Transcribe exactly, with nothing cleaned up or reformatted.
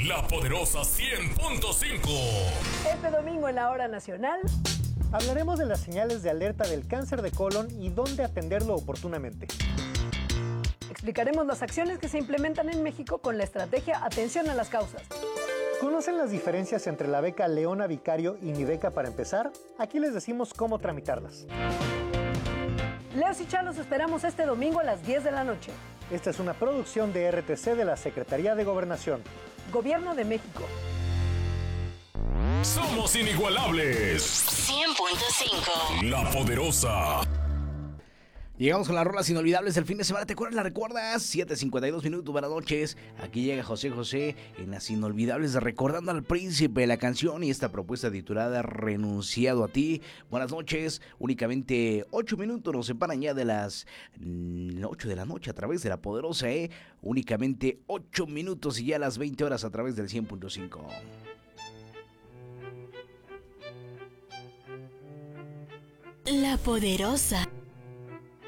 La Poderosa cien punto cinco. Este domingo en la Hora Nacional hablaremos de las señales de alerta del cáncer de colon y dónde atenderlo oportunamente. Explicaremos las acciones que se implementan en México con la estrategia Atención a las Causas. ¿Conocen las diferencias entre la beca Leona Vicario y Mi Beca para empezar? Aquí les decimos cómo tramitarlas. Leos y Charlos esperamos este domingo a las diez de la noche. Esta es una producción de R T C de la Secretaría de Gobernación. Gobierno de México. Somos inigualables. cien punto cinco. La Poderosa. Llegamos con las rolas inolvidables del fin de semana. ¿Te acuerdas? ¿La recuerdas? siete cincuenta y dos minutos, buenas noches. Aquí llega José José en las inolvidables de Recordando al Príncipe, la canción y esta propuesta titulada Renunciado a ti. Buenas noches. Únicamente ocho minutos nos separan ya de las ocho de la noche a través de La Poderosa, ¿eh? Únicamente ocho minutos y ya las veinte horas a través del cien punto cinco. La Poderosa.